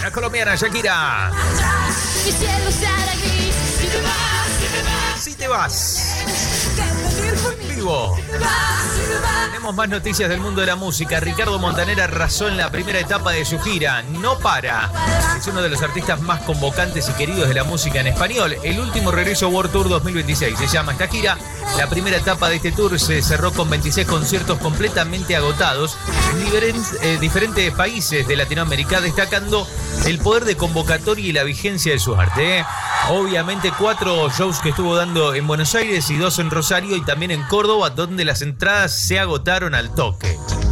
La colombiana Shakira. Si te vas. En vivo. Tenemos más noticias del mundo de la música. Ricardo Montaner arrasó en la primera etapa de su gira. No para. Es uno de los artistas más convocantes y queridos de la música en español. El último regreso World Tour 2026 se llama esta gira. La primera etapa de este tour se cerró con 26 conciertos completamente agotados en diferentes países de Latinoamérica, destacando el poder de convocatoria y la vigencia de su arte. Obviamente 4 shows que estuvo dando en Buenos Aires y 2 en Rosario y también en Córdoba, donde las entradas se agotaron al toque.